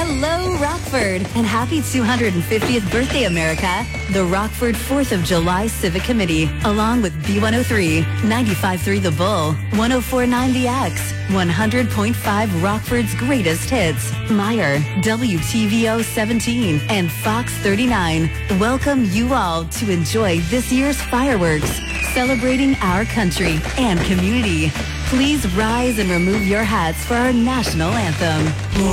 Hello, Rockford, and happy 250th birthday, America. The Rockford 4th of July Civic Committee, along with B103, 95.3 The Bull, 104.9 The X, 100.5 Rockford's greatest hits, Meyer, WTVO 17, and Fox 39 welcome you all to enjoy this year's fireworks, celebrating our country and community. Please rise and remove your hats for our national anthem.